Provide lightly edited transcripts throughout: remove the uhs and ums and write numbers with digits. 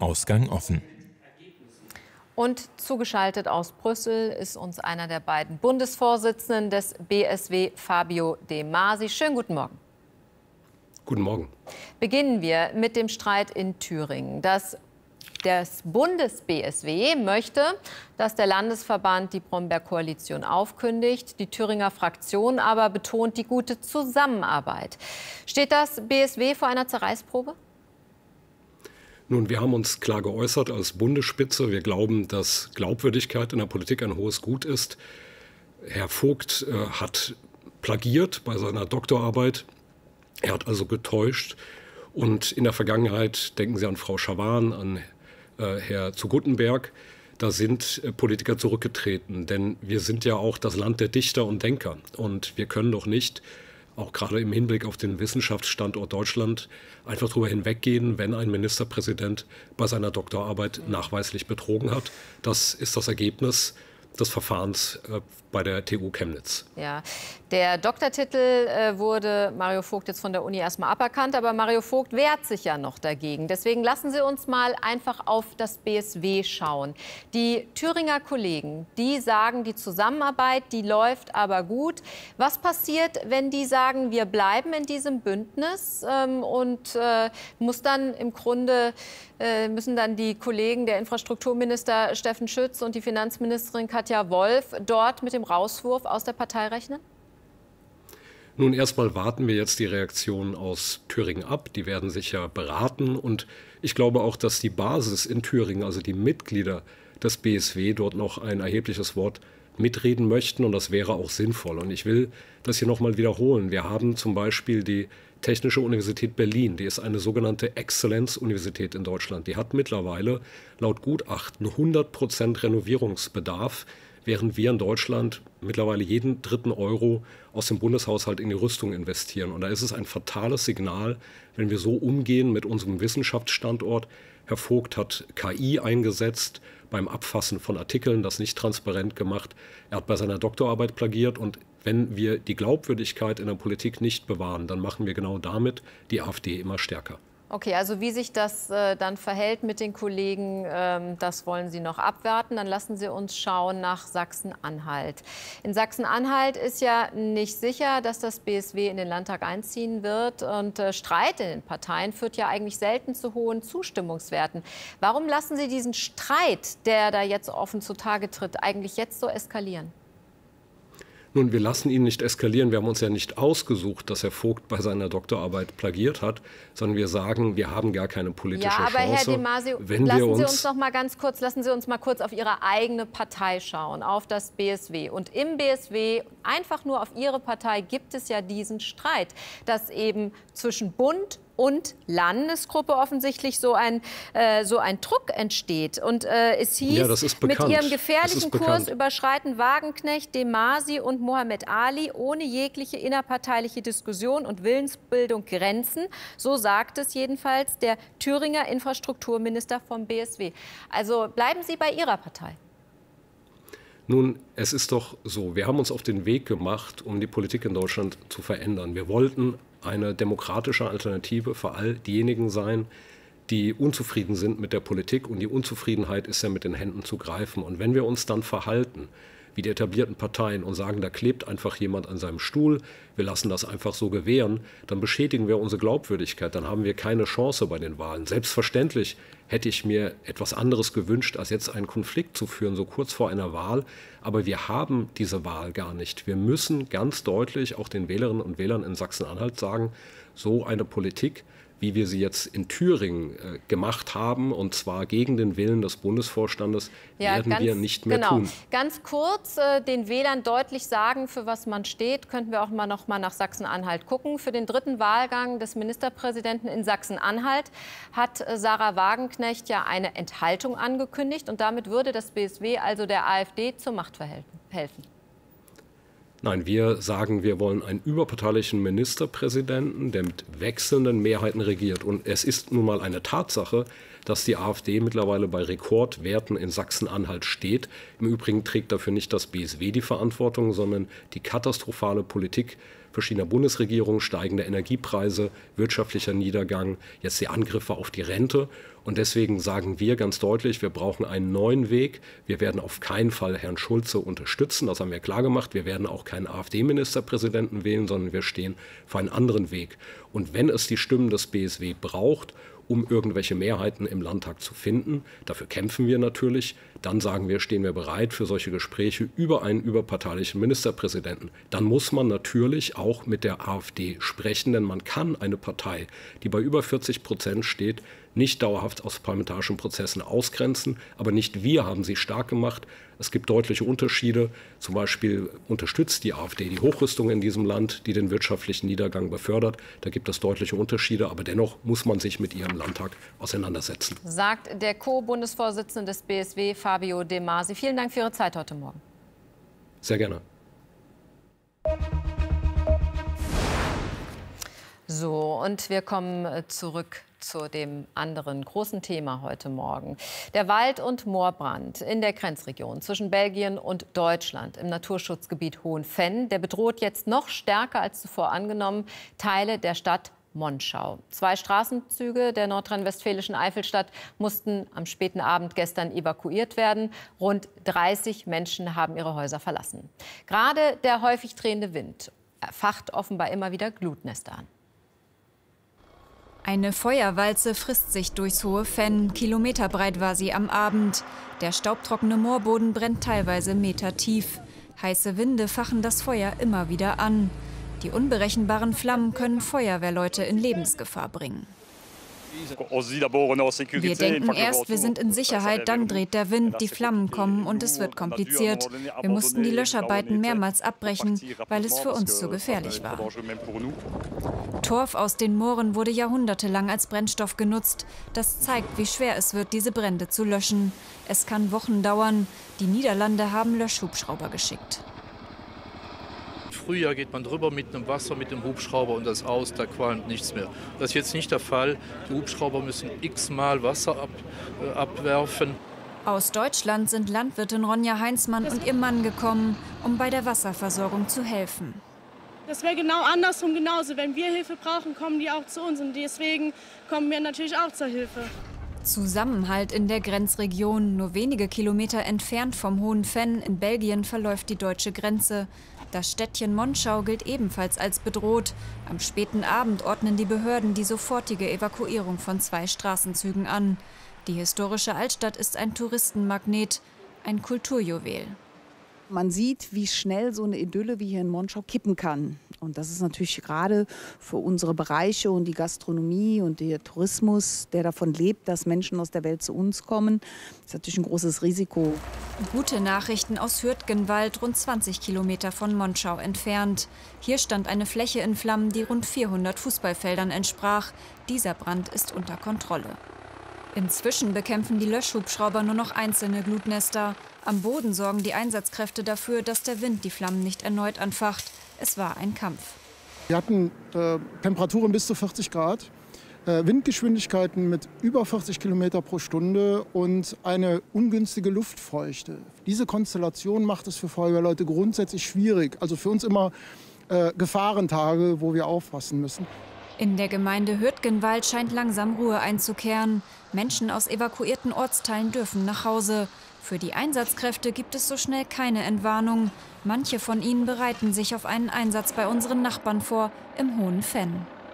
Ausgang offen. Und zugeschaltet aus Brüssel ist uns einer der beiden Bundesvorsitzenden des BSW, Fabio De Masi. Schönen guten Morgen. Guten Morgen. Beginnen wir mit dem Streit in Thüringen. Das Bundes-BSW möchte, dass der Landesverband die Brombeer-Koalition aufkündigt. Die Thüringer Fraktion aber betont die gute Zusammenarbeit. Steht das BSW vor einer Zerreißprobe? Nun, wir haben uns klar geäußert als Bundesspitze. Wir glauben, dass Glaubwürdigkeit in der Politik ein hohes Gut ist. Herr Vogt hat plagiert bei seiner Doktorarbeit. Er hat also getäuscht. Und in der Vergangenheit, denken Sie an Frau Schawan, an Herr zu Guttenberg, da sind Politiker zurückgetreten. Denn wir sind ja auch das Land der Dichter und Denker. Und wir können doch nicht, auch gerade im Hinblick auf den Wissenschaftsstandort Deutschland, einfach darüber hinweggehen, wenn ein Ministerpräsident bei seiner Doktorarbeit nachweislich betrogen hat. Das ist das Ergebnis des Verfahrens bei der TU Chemnitz. Ja, der Doktortitel wurde Mario Vogt jetzt von der Uni erstmal aberkannt, aber Mario Vogt wehrt sich ja noch dagegen. Deswegen lassen Sie uns mal einfach auf das BSW schauen. Die Thüringer Kollegen, die sagen, die Zusammenarbeit, die läuft aber gut. Was passiert, wenn die sagen, wir bleiben in diesem Bündnis und muss dann im Grunde müssen dann die Kollegen, der Infrastrukturminister Steffen Schütz und die Finanzministerin Katja Wolf, dort mit dem Rauswurf aus der Partei rechnen? Nun, erstmal warten wir jetzt die Reaktion aus Thüringen ab. Die werden sicher beraten. Und ich glaube auch, dass die Basis in Thüringen, also die Mitglieder des BSW, dort noch ein erhebliches Wort mitreden möchten. Und das wäre auch sinnvoll. Und ich will das hier nochmal wiederholen. Wir haben zum Beispiel die Technische Universität Berlin, die ist eine sogenannte Exzellenzuniversität in Deutschland. Die hat mittlerweile laut Gutachten 100% Renovierungsbedarf, während wir in Deutschland mittlerweile jeden dritten Euro aus dem Bundeshaushalt in die Rüstung investieren. Und da ist es ein fatales Signal, wenn wir so umgehen mit unserem Wissenschaftsstandort. Herr Vogt hat KI eingesetzt beim Abfassen von Artikeln, das nicht transparent gemacht. Er hat bei seiner Doktorarbeit plagiert. Und wenn wir die Glaubwürdigkeit in der Politik nicht bewahren, dann machen wir genau damit die AfD immer stärker. Okay, also wie sich das dann verhält mit den Kollegen, das wollen Sie noch abwarten. Dann lassen Sie uns schauen nach Sachsen-Anhalt. In Sachsen-Anhalt ist ja nicht sicher, dass das BSW in den Landtag einziehen wird. Und Streit in den Parteien führt ja eigentlich selten zu hohen Zustimmungswerten. Warum lassen Sie diesen Streit, der da jetzt offen zutage tritt, eigentlich jetzt so eskalieren? Nun, wir lassen ihn nicht eskalieren. Wir haben uns ja nicht ausgesucht, dass Herr Vogt bei seiner Doktorarbeit plagiert hat, sondern wir sagen, wir haben gar keine politische Chance. Ja, aber Herr De Masi, lassen Sie uns mal kurz auf Ihre eigene Partei schauen, auf das BSW. Und im BSW, einfach nur auf Ihre Partei, gibt es ja diesen Streit, dass eben zwischen Bund und Landesgruppe offensichtlich so ein Druck entsteht. Und es hieß, ja, das ist bekannt. Mit ihrem gefährlichen Kurs überschreiten Wagenknecht, De Masi und Mohammed Ali ohne jegliche innerparteiliche Diskussion und Willensbildung Grenzen. So sagt es jedenfalls der Thüringer Infrastrukturminister vom BSW. Also bleiben Sie bei Ihrer Partei. Nun, es ist doch so, wir haben uns auf den Weg gemacht, um die Politik in Deutschland zu verändern. Wir wollten eine demokratische Alternative für all diejenigen sein, die unzufrieden sind mit der Politik. Und die Unzufriedenheit ist ja mit den Händen zu greifen. Und wenn wir uns dann verhalten wie die etablierten Parteien und sagen, da klebt einfach jemand an seinem Stuhl, wir lassen das einfach so gewähren, dann beschädigen wir unsere Glaubwürdigkeit, dann haben wir keine Chance bei den Wahlen. Selbstverständlich hätte ich mir etwas anderes gewünscht, als jetzt einen Konflikt zu führen, so kurz vor einer Wahl. Aber wir haben diese Wahl gar nicht. Wir müssen ganz deutlich auch den Wählerinnen und Wählern in Sachsen-Anhalt sagen, so eine Politik, wie wir sie jetzt in Thüringen gemacht haben, und zwar gegen den Willen des Bundesvorstandes, werden wir nicht mehr tun. Ganz kurz den Wählern deutlich sagen, für was man steht, könnten wir auch noch mal nach Sachsen-Anhalt gucken. Für den dritten Wahlgang des Ministerpräsidenten in Sachsen-Anhalt hat Sarah Wagenknecht ja eine Enthaltung angekündigt. Und damit würde das BSW, also der AfD, zur Macht verhelfen. Nein, wir sagen, wir wollen einen überparteilichen Ministerpräsidenten, der mit wechselnden Mehrheiten regiert. Und es ist nun mal eine Tatsache, dass die AfD mittlerweile bei Rekordwerten in Sachsen-Anhalt steht. Im Übrigen trägt dafür nicht das BSW die Verantwortung, sondern die katastrophale Politik verschiedener Bundesregierungen, steigende Energiepreise, wirtschaftlicher Niedergang, jetzt die Angriffe auf die Rente. Und deswegen sagen wir ganz deutlich, wir brauchen einen neuen Weg. Wir werden auf keinen Fall Herrn Schulze unterstützen, das haben wir klar gemacht. Wir werden auch keinen AfD-Ministerpräsidenten wählen, sondern wir stehen für einen anderen Weg. Und wenn es die Stimmen des BSW braucht, um irgendwelche Mehrheiten im Landtag zu finden, dafür kämpfen wir natürlich, dann sagen wir, stehen wir bereit für solche Gespräche über einen überparteilichen Ministerpräsidenten. Dann muss man natürlich auch mit der AfD sprechen, denn man kann eine Partei, die bei über 40% steht, nicht dauerhaft aus parlamentarischen Prozessen ausgrenzen. Aber nicht wir haben sie stark gemacht. Es gibt deutliche Unterschiede. Zum Beispiel unterstützt die AfD die Hochrüstung in diesem Land, die den wirtschaftlichen Niedergang befördert. Da gibt es deutliche Unterschiede. Aber dennoch muss man sich mit ihr im Landtag auseinandersetzen. Sagt der Co-Bundesvorsitzende des BSW, Fabio De Masi. Vielen Dank für Ihre Zeit heute Morgen. Sehr gerne. So, und wir kommen zurück zu dem anderen großen Thema heute Morgen. Der Wald- und Moorbrand in der Grenzregion zwischen Belgien und Deutschland im Naturschutzgebiet Hohenfenn, der bedroht jetzt noch stärker als zuvor angenommen Teile der Stadt Monschau. 2 Straßenzüge der nordrhein-westfälischen Eifelstadt mussten am späten Abend gestern evakuiert werden. Rund 30 Menschen haben ihre Häuser verlassen. Gerade der häufig drehende Wind facht offenbar immer wieder Glutnester an. Eine Feuerwalze frisst sich durchs Hohenfenn. Kilometerbreit war sie am Abend. Der staubtrockene Moorboden brennt teilweise metertief. Heiße Winde fachen das Feuer immer wieder an. Die unberechenbaren Flammen können Feuerwehrleute in Lebensgefahr bringen. Wir denken erst, wir sind in Sicherheit, dann dreht der Wind, die Flammen kommen und es wird kompliziert. Wir mussten die Löscharbeiten mehrmals abbrechen, weil es für uns zu gefährlich war. Torf aus den Mooren wurde jahrhundertelang als Brennstoff genutzt. Das zeigt, wie schwer es wird, diese Brände zu löschen. Es kann Wochen dauern. Die Niederlande haben Löschhubschrauber geschickt. Frühjahr geht man drüber mit einem Wasser, mit dem Hubschrauber und das aus, da qualmt nichts mehr. Das ist jetzt nicht der Fall. Die Hubschrauber müssen x-mal Wasser abwerfen. Aus Deutschland sind Landwirtin Ronja Heinzmann und ihr Mann gekommen, um bei der Wasserversorgung zu helfen. Das wäre genau andersrum genauso. Wenn wir Hilfe brauchen, kommen die auch zu uns und deswegen kommen wir natürlich auch zur Hilfe. Zusammenhalt in der Grenzregion. Nur wenige Kilometer entfernt vom Hohenfenn in Belgien verläuft die deutsche Grenze. Das Städtchen Monschau gilt ebenfalls als bedroht. Am späten Abend ordnen die Behörden die sofortige Evakuierung von 2 Straßenzügen an. Die historische Altstadt ist ein Touristenmagnet, ein Kulturjuwel. Man sieht, wie schnell so eine Idylle wie hier in Monschau kippen kann. Und das ist natürlich gerade für unsere Bereiche und die Gastronomie und der Tourismus, der davon lebt, dass Menschen aus der Welt zu uns kommen, ist natürlich ein großes Risiko. Gute Nachrichten aus Hürtgenwald, rund 20 Kilometer von Monschau entfernt. Hier stand eine Fläche in Flammen, die rund 400 Fußballfeldern entsprach. Dieser Brand ist unter Kontrolle. Inzwischen bekämpfen die Löschhubschrauber nur noch einzelne Glutnester. Am Boden sorgen die Einsatzkräfte dafür, dass der Wind die Flammen nicht erneut anfacht. Es war ein Kampf. Wir hatten Temperaturen bis zu 40 Grad, Windgeschwindigkeiten mit über 40 Kilometer pro Stunde und eine ungünstige Luftfeuchte. Diese Konstellation macht es für Feuerwehrleute grundsätzlich schwierig. Also für uns immer Gefahrentage, wo wir aufpassen müssen. In der Gemeinde Hürtgenwald scheint langsam Ruhe einzukehren. Menschen aus evakuierten Ortsteilen dürfen nach Hause. Für die Einsatzkräfte gibt es so schnell keine Entwarnung. Manche von ihnen bereiten sich auf einen Einsatz bei unseren Nachbarn vor, im Hohenfenn.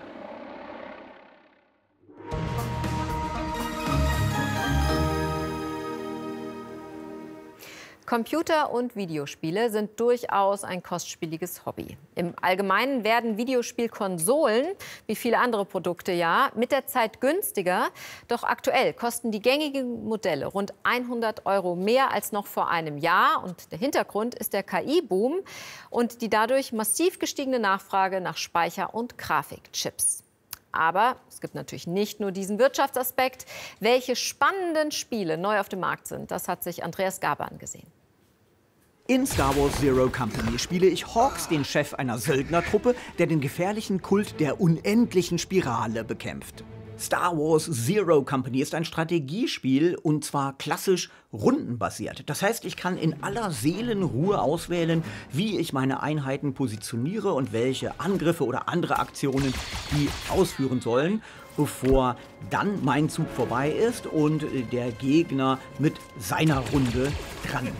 Computer- und Videospiele sind durchaus ein kostspieliges Hobby. Im Allgemeinen werden Videospielkonsolen, wie viele andere Produkte ja, mit der Zeit günstiger. Doch aktuell kosten die gängigen Modelle rund 100 € mehr als noch vor einem Jahr. Und der Hintergrund ist der KI-Boom und die dadurch massiv gestiegene Nachfrage nach Speicher- und Grafikchips. Aber es gibt natürlich nicht nur diesen Wirtschaftsaspekt. Welche spannenden Spiele neu auf dem Markt sind, das hat sich Andreas Gaber angesehen. In Star Wars Zero Company spiele ich Hawks, den Chef einer Söldnertruppe, der den gefährlichen Kult der unendlichen Spirale bekämpft. Star Wars Zero Company ist ein Strategiespiel und zwar klassisch rundenbasiert. Das heißt, ich kann in aller Seelenruhe auswählen, wie ich meine Einheiten positioniere und welche Angriffe oder andere Aktionen die ausführen sollen, bevor dann mein Zug vorbei ist und der Gegner mit seiner Runde dran.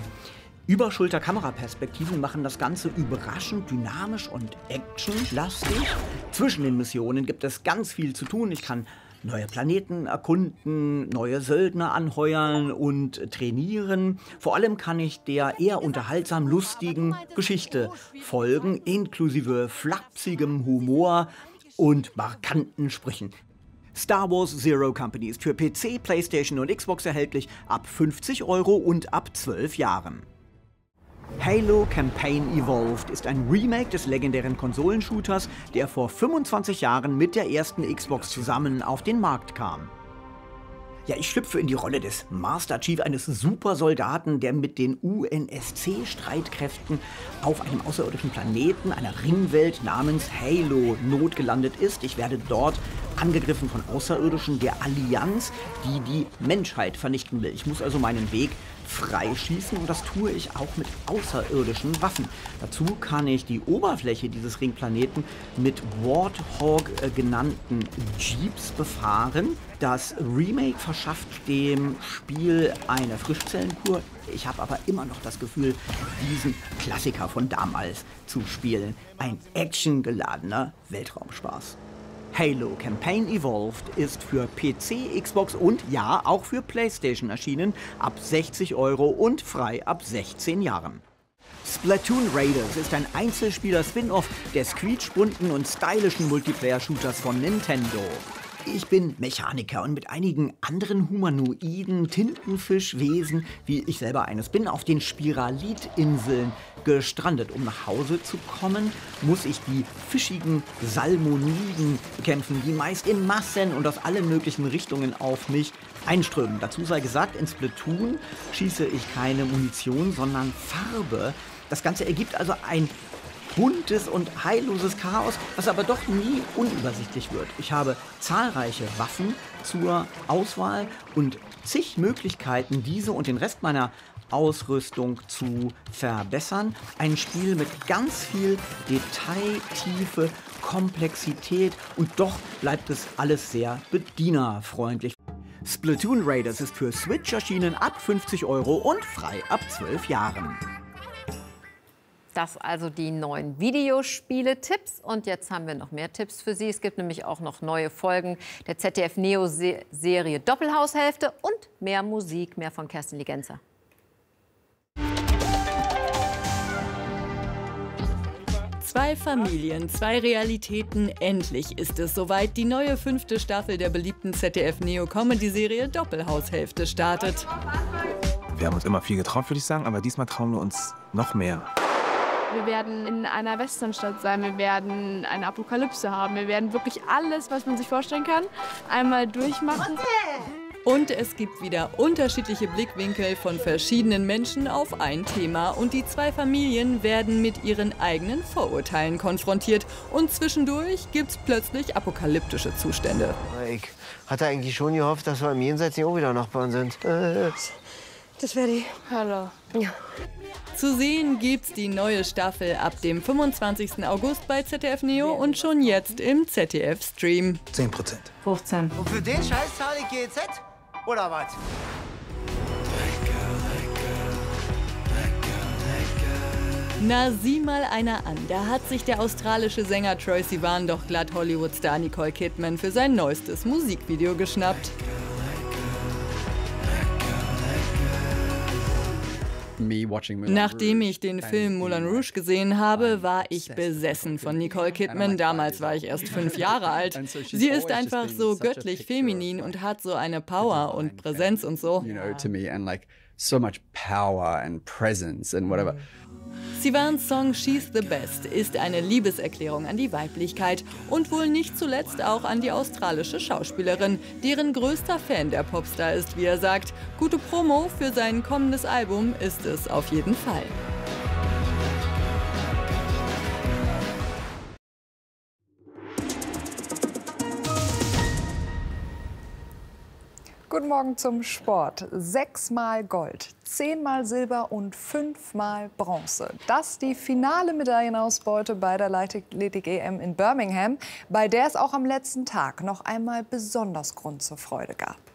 Überschulter-Kameraperspektiven machen das Ganze überraschend dynamisch und actionlastig. Zwischen den Missionen gibt es ganz viel zu tun. Ich kann neue Planeten erkunden, neue Söldner anheuern und trainieren. Vor allem kann ich der eher unterhaltsam lustigen Geschichte folgen, inklusive flapsigem Humor und markanten Sprüchen. Star Wars Zero Company ist für PC, PlayStation und Xbox erhältlich ab 50 € und ab 12 Jahren. Halo Campaign Evolved ist ein Remake des legendären Konsolenshooters, der vor 25 Jahren mit der ersten Xbox zusammen auf den Markt kam. Ja, ich schlüpfe in die Rolle des Master Chief, eines Supersoldaten, der mit den UNSC-Streitkräften auf einem außerirdischen Planeten, einer Ringwelt namens Halo, notgelandet ist. Ich werde dort angegriffen von Außerirdischen der Allianz, die die Menschheit vernichten will. Ich muss also meinen Weg freischießen und das tue ich auch mit außerirdischen Waffen. Dazu kann ich die Oberfläche dieses Ringplaneten mit Warthog genannten Jeeps befahren. Das Remake verschafft dem Spiel eine Frischzellenkur. Ich habe aber immer noch das Gefühl, diesen Klassiker von damals zu spielen. Ein actiongeladener Weltraumspaß. Halo Campaign Evolved ist für PC, Xbox und ja, auch für PlayStation erschienen, ab 60 € und frei ab 16 Jahren. Splatoon Raiders ist ein Einzelspieler-Spin-Off des quietschbunten und stylischen Multiplayer-Shooters von Nintendo. Ich bin Mechaniker und mit einigen anderen humanoiden Tintenfischwesen, wie ich selber eines bin, auf den Spiralit-Inseln gestrandet. Um nach Hause zu kommen, muss ich die fischigen Salmoniden bekämpfen, die meist in Massen und aus allen möglichen Richtungen auf mich einströmen. Dazu sei gesagt, in Splatoon schieße ich keine Munition, sondern Farbe. Das Ganze ergibt also ein buntes und heilloses Chaos, was aber doch nie unübersichtlich wird. Ich habe zahlreiche Waffen zur Auswahl und zig Möglichkeiten, diese und den Rest meiner Ausrüstung zu verbessern. Ein Spiel mit ganz viel Detail, Tiefe, Komplexität und doch bleibt es alles sehr bedienerfreundlich. Splatoon Raiders ist für Switch erschienen ab 50 € und frei ab 12 Jahren. Das also die neuen Videospiele-Tipps. Und jetzt haben wir noch mehr Tipps für Sie. Es gibt nämlich auch noch neue Folgen der ZDF-Neo-Serie Doppelhaushälfte und mehr Musik, mehr von Kerstin Ligenzer. Zwei Familien, zwei Realitäten. Endlich ist es soweit. Die neue 5. Staffel der beliebten ZDF-Neo-Comedy-Serie Doppelhaushälfte startet. Wir haben uns immer viel getraut, würde ich sagen, aber diesmal trauen wir uns noch mehr. Wir werden in einer Westernstadt sein, wir werden eine Apokalypse haben, wir werden wirklich alles, was man sich vorstellen kann, einmal durchmachen. Und es gibt wieder unterschiedliche Blickwinkel von verschiedenen Menschen auf ein Thema. Und die zwei Familien werden mit ihren eigenen Vorurteilen konfrontiert. Und zwischendurch gibt's plötzlich apokalyptische Zustände. Ich hatte eigentlich schon gehofft, dass wir im Jenseits nicht auch wieder Nachbarn sind. Das wäre die Hölle. Ja. Zu sehen gibt's die neue Staffel ab dem 25. August bei ZDF Neo und schon jetzt im ZDF-Stream. 10%. 15. Und für den Scheiß zahle ich GEZ? Oder was? Na, sieh mal einer an. Da hat sich der australische Sänger Troye Sivan doch glatt Hollywood-Star Nicole Kidman für sein neuestes Musikvideo geschnappt. Nachdem ich den Film Moulin Rouge gesehen habe, war ich besessen von Nicole Kidman. Damals war ich erst 5 Jahre alt. Sie ist einfach so göttlich feminin und hat so eine Power und Präsenz und so. Sivans Song She's the Best ist eine Liebeserklärung an die Weiblichkeit und wohl nicht zuletzt auch an die australische Schauspielerin, deren größter Fan der Popstar ist, wie er sagt. Gute Promo für sein kommendes Album ist es auf jeden Fall. Guten Morgen zum Sport. 6-mal Gold, 10-mal Silber und 5-mal Bronze. Das die finale Medaillenausbeute bei der Leichtathletik-EM in Birmingham, bei der es auch am letzten Tag noch einmal besonders Grund zur Freude gab.